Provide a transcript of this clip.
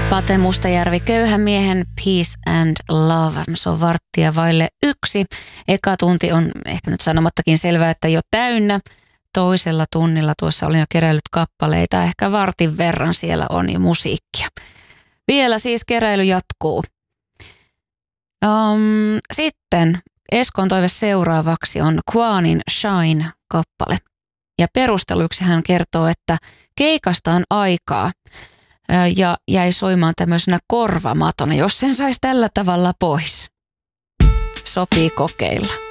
Pate Mustajärvi, Köyhän miehen Peace and Love. Se on 1:15. Eka tunti on ehkä nyt sanomattakin selvää, että jo täynnä. Toisella tunnilla tuossa olin jo keräillyt kappaleita. Ehkä vartin verran siellä on jo musiikkia. Vielä siis keräily jatkuu. Sitten Eskon toive seuraavaksi on Kwanin Shine-kappale. Ja perusteluksi hän kertoo, että keikasta on aikaa ja jäi soimaan tämmöisenä korvamatona, jos sen saisi tällä tavalla pois. Sopii kokeilla.